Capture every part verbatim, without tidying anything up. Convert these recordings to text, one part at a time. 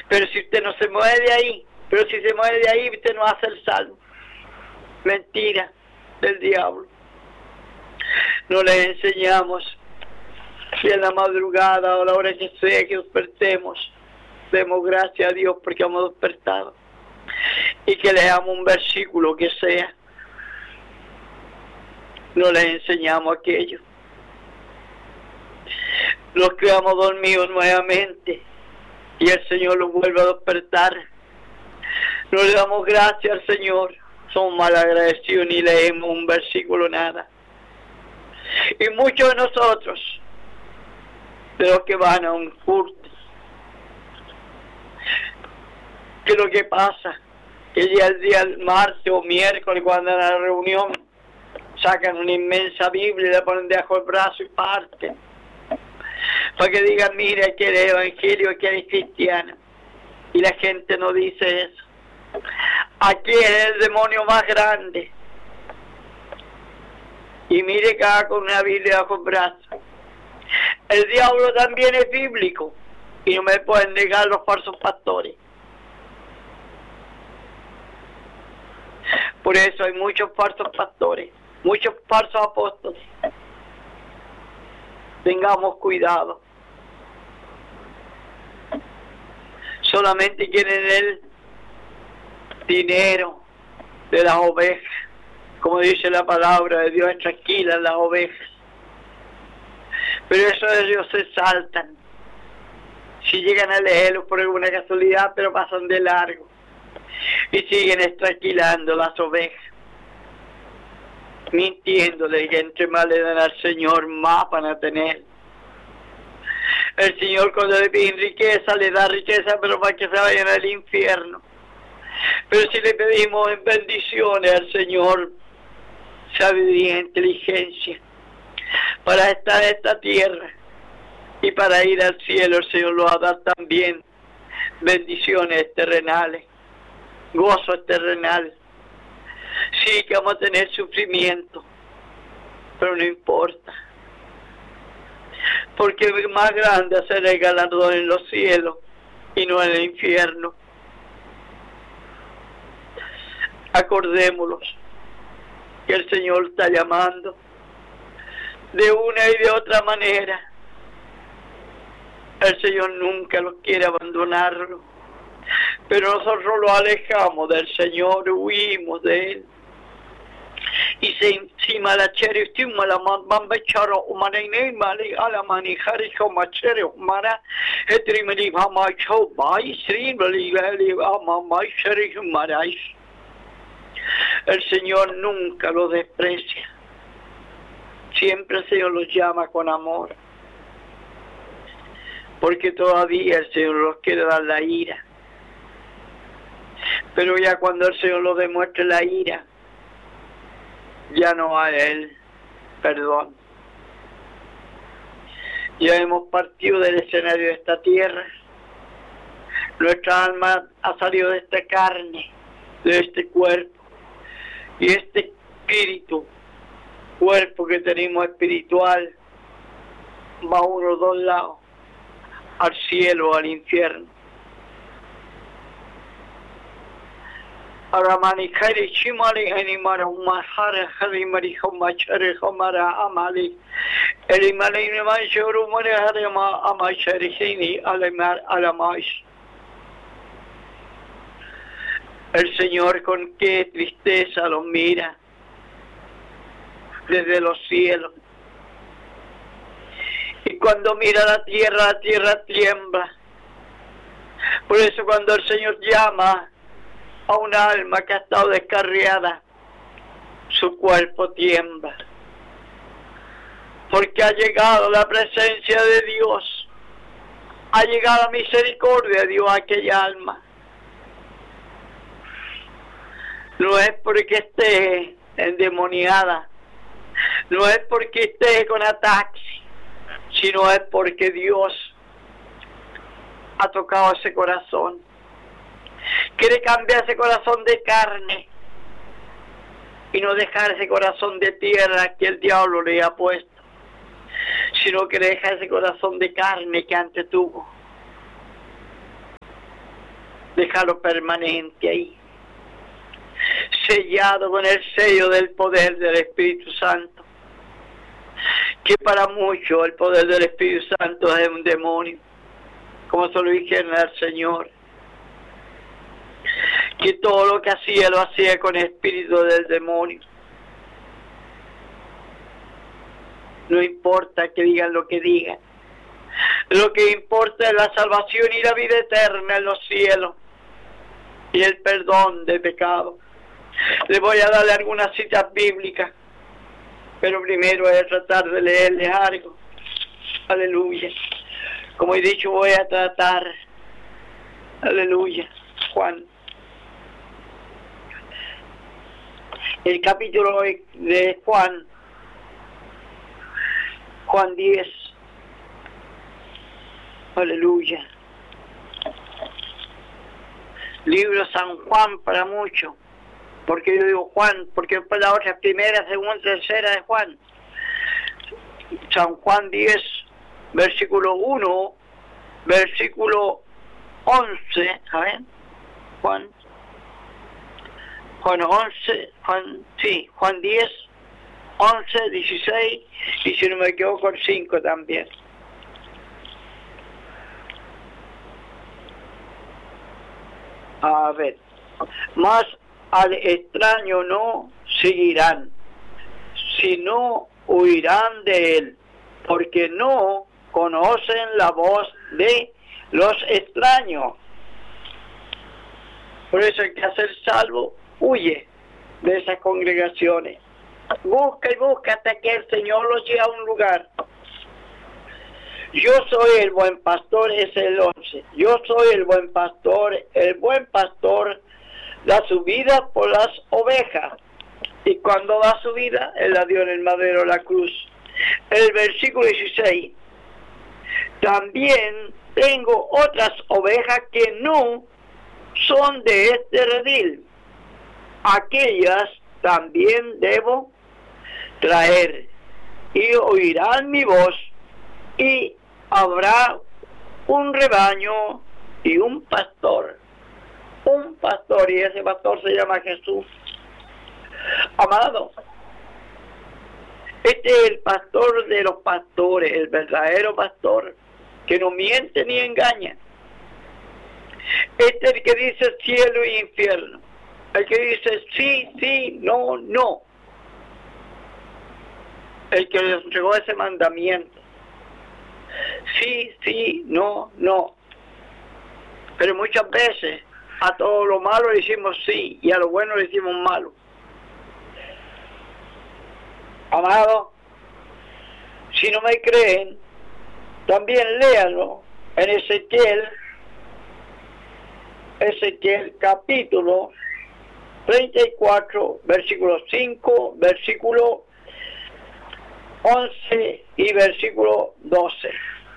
Pero si usted no se mueve de ahí, pero si se mueve de ahí, usted no hace el salmo. Mentira del diablo. No le enseñamos que en la madrugada o a la hora que sea que despertemos, demos gracias a Dios porque hemos despertado. Y que leamos un versículo que sea. No le enseñamos aquello. Los que hemos dormido nuevamente y el Señor los vuelve a despertar. No le damos gracias al Señor. Somos malagradecidos, ni leemos un versículo, nada. Y muchos de nosotros, de los que van a un culto, que lo que pasa, que ya el día martes o miércoles, cuando en la reunión, sacan una inmensa Biblia y la ponen debajo del brazo y parten. Para que digan, mira, que eres evangelio, que eres cristiano. Y la gente no dice eso. Aquí es el demonio más grande. Y mire que haga con una Biblia bajo el brazo. El diablo también es bíblico. Y no me pueden negar los falsos pastores. Por eso hay muchos falsos pastores, muchos falsos apóstoles. Tengamos cuidado. Solamente quieren el dinero de las ovejas. Como dice la palabra de Dios, tranquilas las ovejas. Pero eso ellos se saltan. Si llegan a leerlo por alguna casualidad, pero pasan de largo. Y siguen estranquilando las ovejas. Mintiéndole que entre más le dan al Señor, más van a tener. El Señor cuando le pide riqueza, le da riqueza, pero para que se vayan al infierno. Pero si le pedimos en bendiciones al Señor, sabiduría e inteligencia, para estar en esta tierra y para ir al cielo, el Señor lo va a dar también bendiciones terrenales, gozos terrenales. Sí que vamos a tener sufrimiento, pero no importa, porque es más grande hacer el galardón en los cielos y no en el infierno. Acordémonos que el Señor está llamando de una y de otra manera. El Señor nunca los quiere abandonarlo, pero nosotros lo alejamos del Señor, huimos de Él. Y se encima la chere, estima la mamba charo, humana y neymale, a la manijari, como chere, humana, etrimeli, mamá, chau, bay, srimeli, mamá, chere, humarais. El Señor nunca los desprecia. Siempre el Señor los llama con amor. Porque todavía el Señor los quiere dar la ira. Pero ya cuando el Señor los demuestre la ira, ya no hay Él perdón. Ya hemos partido del escenario de esta tierra. Nuestra alma ha salido de esta carne, de este cuerpo. Y este espíritu, cuerpo que tenemos espiritual, va a uno dos lados, al cielo o al infierno. Aramani Kari Chimali Animara Umahara Harimari Homachari Homara Amali Elimani Manchuru Harima Amachari Hini Alemar Alamais. El Señor con qué tristeza los mira desde los cielos. Y cuando mira la tierra, la tierra tiembla. Por eso cuando el Señor llama a una alma que ha estado descarriada, su cuerpo tiembla. Porque ha llegado la presencia de Dios. Ha llegado la misericordia de Dios a aquella alma. No es porque esté endemoniada, no es porque esté con ataques, sino es porque Dios ha tocado ese corazón. Quiere cambiar ese corazón de carne y no dejar ese corazón de tierra que el diablo le ha puesto, sino que deja ese corazón de carne que antes tuvo. déjalo permanente ahí, sellado con el sello del poder del Espíritu Santo, que para muchos el poder del Espíritu Santo es un demonio, como se lo dijeron al Señor, que todo lo que hacía lo hacía con el espíritu del demonio. No importa que digan lo que digan, lo que importa es la salvación y la vida eterna en los cielos y el perdón de pecado. Les voy a darle algunas citas bíblicas, pero primero voy a tratar de leerles algo. Aleluya. Como he dicho, voy a tratar, aleluya, Juan. El capítulo de Juan, Juan diez, aleluya. Libro San Juan para muchos, porque yo digo Juan, porque fue la otra primera, segunda, tercera de Juan. San Juan diez, versículo uno, versículo once, a ver, Juan, Juan once, Juan, sí, Juan diez, once, dieciséis, y si no me equivoco, el cinco también. A ver, más al extraño no seguirán, sino huirán de él, porque no conocen la voz de los extraños. Por eso hay que hacer salvo, huye de esas congregaciones. Busca y busca hasta que el Señor los lleve a un lugar. Yo soy el buen pastor, es el once. Yo soy el buen pastor, el buen pastor da su vida por las ovejas. Y cuando da su vida, Él la dio en el madero, la cruz. El versículo dieciséis. También tengo otras ovejas que no son de este redil. Aquellas también debo traer, y oirán mi voz, y habrá un rebaño y un pastor. Un pastor, y ese pastor se llama Jesús. Amado, este es el pastor de los pastores, el verdadero pastor, que no miente ni engaña. Este es el que dice cielo y infierno, el que dice sí, sí, no, no, el que les entregó ese mandamiento. Sí, sí, no, no. Pero muchas veces a todo lo malo le decimos sí y a lo bueno le decimos malo. Amado, si no me creen, también léanlo en Ezequiel, Ezequiel capítulo treinta y cuatro, versículo cinco, versículo once y versículo doce.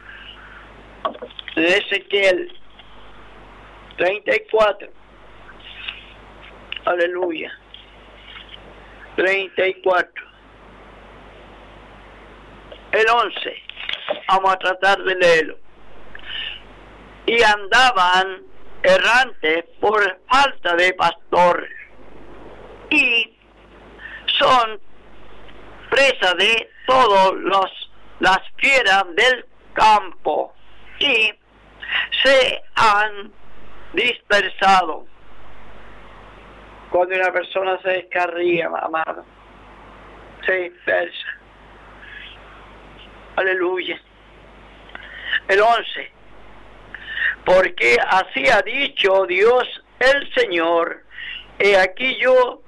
De Ezequiel treinta y cuatro. Aleluya. treinta y cuatro. El once. Vamos a tratar de leerlo. Y andaban errantes por falta de pastor, y son presa de todos los las fieras del campo, y se han dispersado. Cuando una persona se descarría, amado, se dispersa. Aleluya. El once. Porque así ha dicho Dios el Señor, he aquí yo,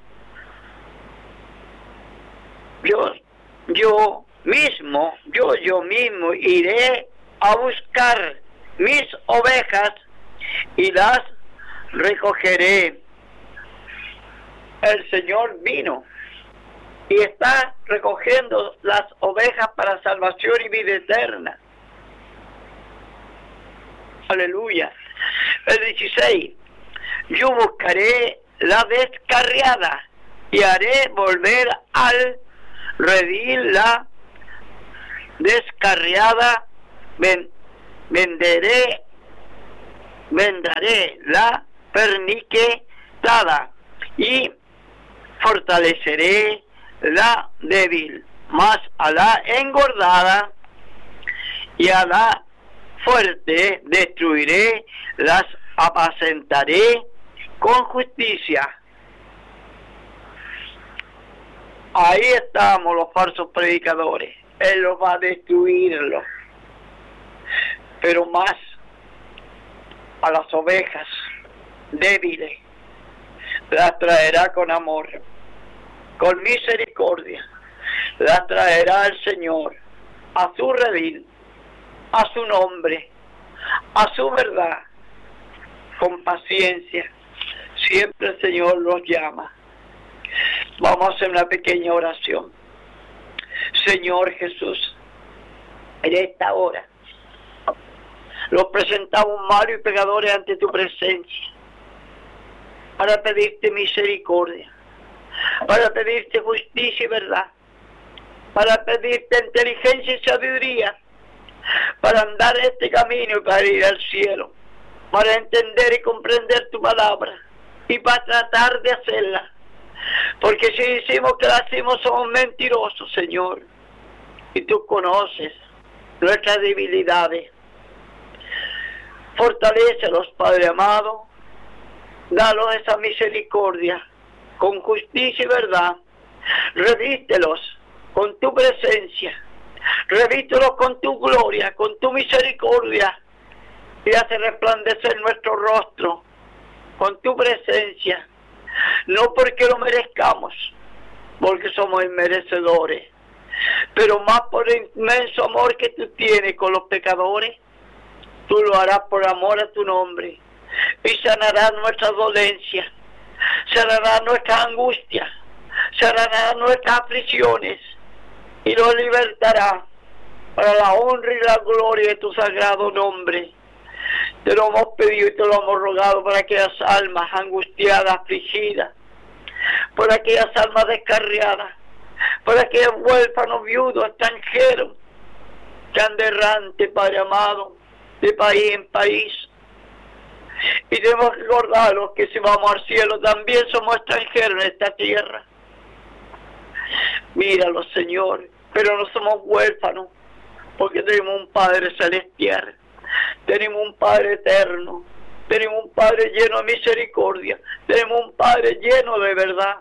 yo, yo mismo, yo, yo mismo iré a buscar mis ovejas y las recogeré. El Señor vino y está recogiendo las ovejas para salvación y vida eterna. Aleluya. El dieciséis. Yo buscaré la descarriada y haré volver al redil la descarriada. Ven, venderé, vendaré la perniquetada, y fortaleceré la débil, mas a la engordada y a la fuerte destruiré, las apacentaré con justicia. Ahí estamos los falsos predicadores. Él los va a destruirlos. Pero más a las ovejas débiles las traerá con amor, con misericordia. Las traerá el Señor a su redil, a su nombre, a su verdad, con paciencia. Siempre el Señor los llama. Vamos a hacer una pequeña oración. Señor Jesús, en esta hora los presentamos malos y pecadores ante tu presencia, para pedirte misericordia, para pedirte justicia y verdad, para pedirte inteligencia y sabiduría, para andar este camino y para ir al cielo, para entender y comprender tu palabra y para tratar de hacerla. Porque si decimos que la hacemos somos mentirosos, Señor, y tú conoces nuestras debilidades. Fortalécelos, Padre amado, dalos esa misericordia con justicia y verdad. Revístelos con tu presencia, revístelos con tu gloria, con tu misericordia, y hace resplandecer nuestro rostro con tu presencia, no porque lo merezcamos, porque somos inmerecedores, pero más por el inmenso amor que tú tienes con los pecadores. Tú lo harás por amor a tu nombre, y sanarás nuestras dolencias, sanarás nuestras angustias, sanarás nuestras aflicciones, y nos libertará para la honra y la gloria de tu sagrado nombre. Te lo hemos pedido y te lo hemos rogado por aquellas almas angustiadas, afligidas, por aquellas almas descarriadas, por aquellos huérfanos, viudos, extranjeros, que andan errantes, Padre amado, de país en país. Y debemos recordarlos que si vamos al cielo también somos extranjeros en esta tierra. Míralos, Señor, pero no somos huérfanos, porque tenemos un Padre celestial, tenemos un Padre eterno, tenemos un Padre lleno de misericordia, tenemos un Padre lleno de verdad,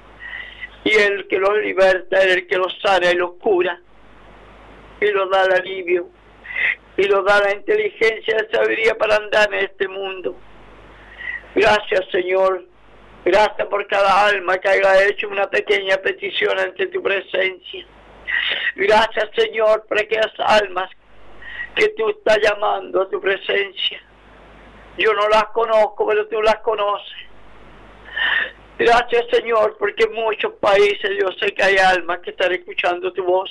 y el que los liberta es el que los sana y los cura, y los da el alivio, y nos da la inteligencia y la sabiduría para andar en este mundo. Gracias, Señor. Gracias por cada alma que haya hecho una pequeña petición ante tu presencia. Gracias, Señor, por aquellas almas que tú estás llamando a tu presencia. Yo no las conozco, pero tú las conoces. Gracias, Señor, porque en muchos países yo sé que hay almas que están escuchando tu voz.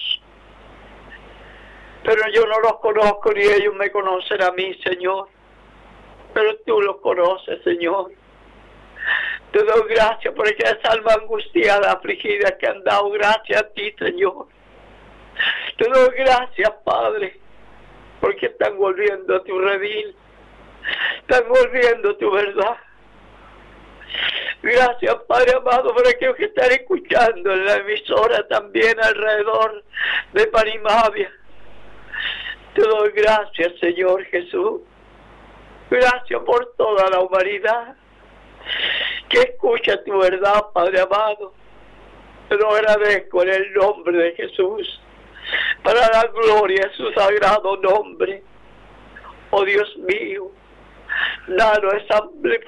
Pero yo no los conozco ni ellos me conocen a mí, Señor. Pero tú los conoces, Señor. Te doy gracias por aquellas almas angustiadas, afligidas que han dado gracias a ti, Señor. Te doy gracias, Padre, porque están volviendo a tu redil. Están volviendo a tu verdad. Gracias, Padre amado, por aquellos que están escuchando en la emisora también alrededor de Panimavia. Te doy gracias, Señor Jesús. Gracias por toda la humanidad que escucha tu verdad, Padre amado. Te lo agradezco en el nombre de Jesús, para la gloria de su sagrado nombre. Oh Dios mío, danos esa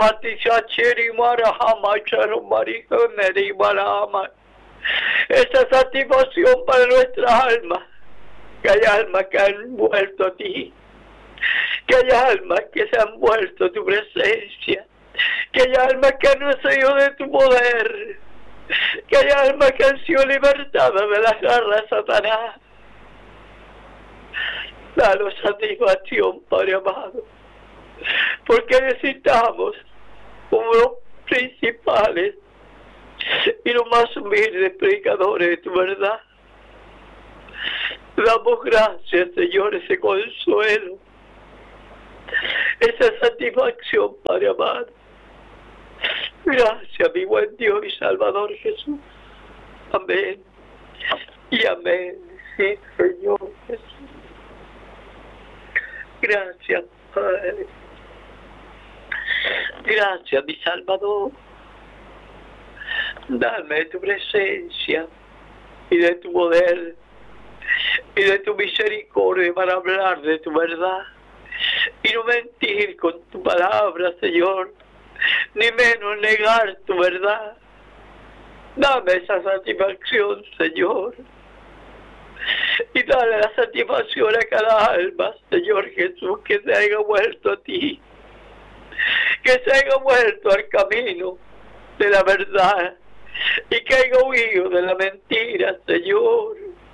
esa satisfacción para nuestras almas. Que haya almas que han vuelto a ti, que haya almas que se han vuelto a tu presencia, que haya almas que han salido de tu poder, que haya almas que han sido libertadas de las garras de Satanás. Danos satisfacción, Padre amado, porque necesitamos, como los principales y los más humildes predicadores de tu verdad, damos gracias, Señor, ese consuelo, esa satisfacción, Padre amado, Gracias, mi buen Dios y Salvador Jesús. Amén. Y amén. Sí, Señor Jesús. Gracias, Padre. Gracias, mi Salvador. Dame de tu presencia y de tu poder y de tu misericordia para hablar de tu verdad y no mentir con tu palabra, Señor, ni menos negar tu verdad. Dame esa satisfacción, Señor, y dale la satisfacción a cada alma, Señor Jesús, que se haya vuelto a ti, que se haya vuelto al camino de la verdad y que haya huido de la mentira, Señor.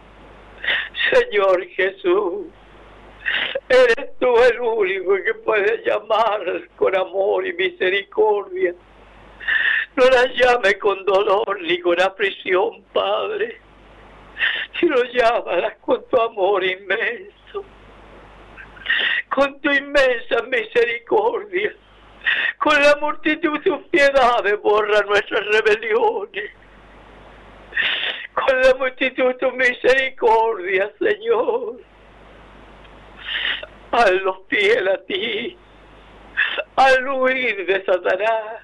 Señor Jesús, eres tú el único que puede llamar con amor y misericordia. No las llame con dolor ni con aflicción, Padre, sino llámalas con tu amor inmenso, con tu inmensa misericordia. Con la multitud de tus piedades borra nuestras rebeliones. Con la multitud de tu misericordia, Señor, hazlos fiel a ti, al huir de Satanás.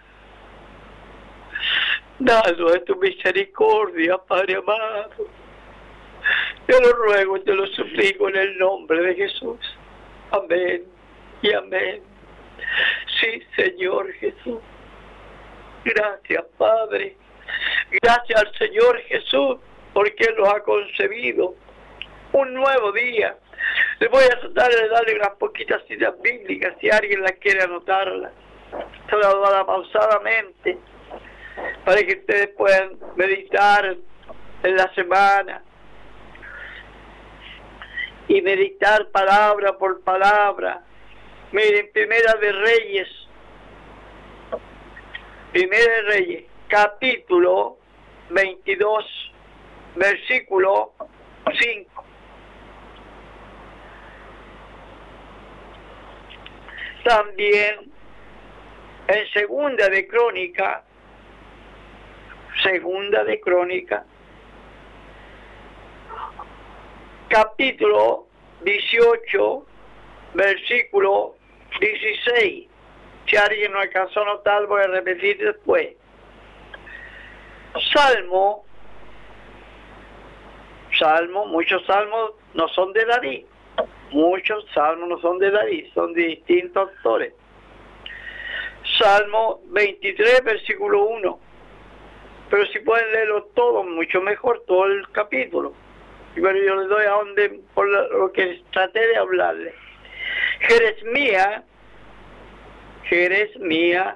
Danos de tu misericordia, Padre amado. Te lo ruego y te lo suplico en el nombre de Jesús. Amén y amén. Sí, Señor Jesús. Gracias, Padre. Gracias al Señor Jesús, porque Él nos ha concebido un nuevo día. Les voy a tratar de darle unas poquitas citas bíblicas, si alguien las quiere anotarlas. Se las voy a dar pausadamente, para que ustedes puedan meditar en la semana y meditar palabra por palabra. Miren, Primera de Reyes, Primera de Reyes, capítulo veintidós, versículo cinco. También en Segunda de Crónica, Segunda de Crónica, capítulo dieciocho, versículo dieciséis. Si alguien no alcanzó a notar, voy a repetir después. Salmo, Salmo, muchos salmos no son de David, muchos salmos no son de David, son de distintos autores. Salmo veintitrés, versículo uno. Pero si pueden leerlo todo, mucho mejor, todo el capítulo. Pero yo les doy a donde, por lo que traté de hablarles. Jeremías, Jeremías,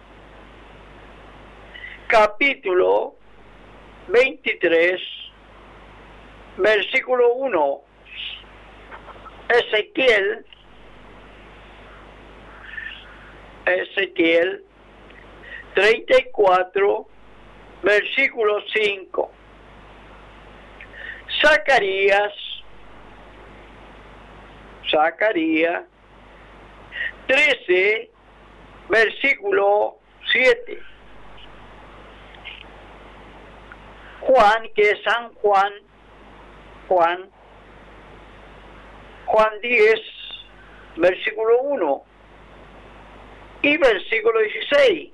capítulo veintitrés, versículo uno. Ezequiel, Ezequiel, treinta y cuatro, versículo cinco. Zacarías, Zacarías, trece, versículo siete. Juan, que es San Juan, Juan, Juan diez, versículo uno y versículo dieciséis.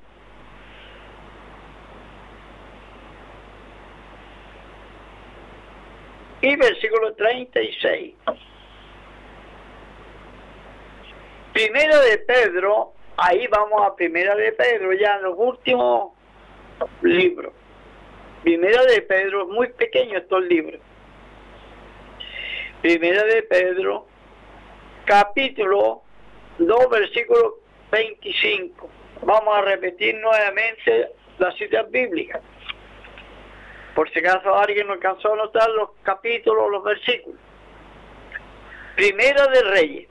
Y versículo treinta y seis. Primera de Pedro, ahí vamos a Primera de Pedro, ya en los últimos libros. Primera de Pedro, muy pequeño estos libros. Primera de Pedro, capítulo dos, versículo veinticinco. Vamos a repetir nuevamente las citas bíblicas, por si acaso alguien no alcanzó a notar los capítulos, los versículos. Primera de Reyes,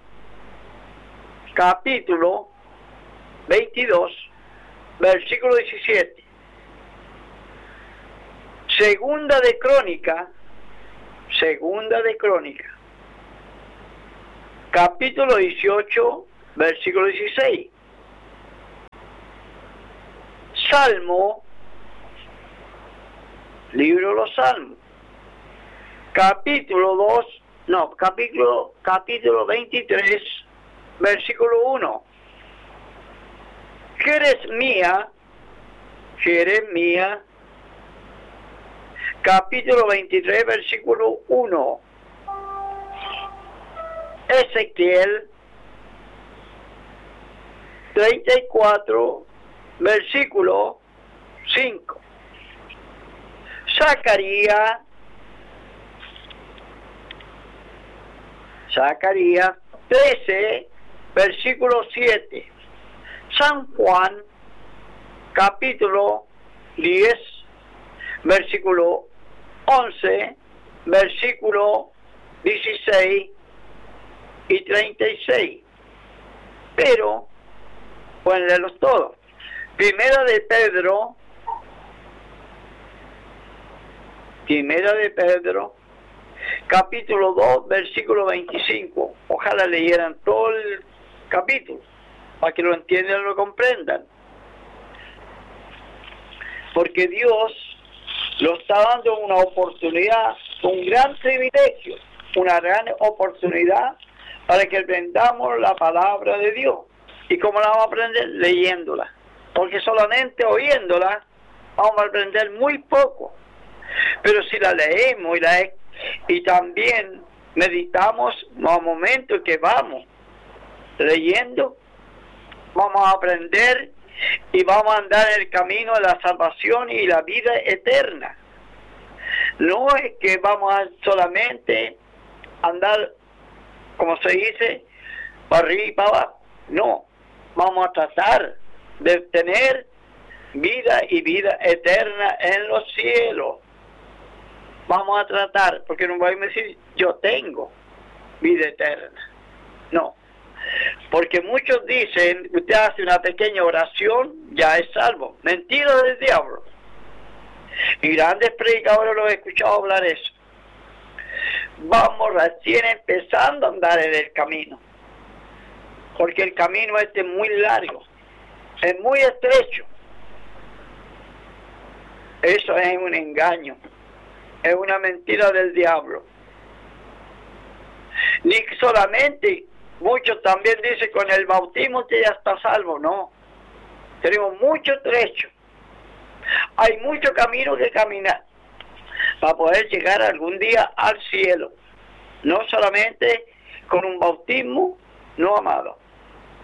capítulo veintidós, versículo diecisiete. Segunda de Crónica, Segunda de Crónica, capítulo dieciocho, versículo dieciséis. Salmo, libro de los Salmos, capítulo dos, no, capítulo, capítulo veintitrés, versículo uno. Jeremías, Jeremías, capítulo veintitrés, versículo uno. Ezequiel, treinta y cuatro, versículo cinco. Zacarías, Zacarías trece, versículo siete. San Juan, capítulo diez, versículo once, versículo dieciséis y treinta y seis. Pero, pueden leerlos todos. Primera de Pedro, Primera de Pedro, capítulo dos, versículo veinticinco. Ojalá leyeran todo el capítulo, para que lo entiendan y lo comprendan. Porque Dios lo está dando una oportunidad, un gran privilegio, una gran oportunidad para que aprendamos la palabra de Dios. ¿Y cómo la vamos a aprender? Leyéndola. Porque solamente oyéndola vamos a aprender muy poco. Pero si la leemos y, la, y también meditamos los momentos que vamos leyendo, vamos a aprender y vamos a andar en el camino de la salvación y la vida eterna. No es que vamos a solamente andar, como se dice, para arriba y para abajo. No, vamos a tratar de tener vida y vida eterna en los cielos. Vamos a tratar, porque no voy a decir yo tengo vida eterna. No, porque muchos dicen, usted hace una pequeña oración, ya es salvo. Mentira del diablo. Y grandes predicadores los he escuchado hablar eso. Vamos recién empezando a andar en el camino, porque el camino este es muy largo, es muy estrecho. Eso es un engaño, es una mentira del diablo. Ni solamente, muchos también dicen con el bautismo usted ya está salvo. No, tenemos mucho trecho, hay mucho camino que caminar para poder llegar algún día al cielo. No solamente con un bautismo, no, amado.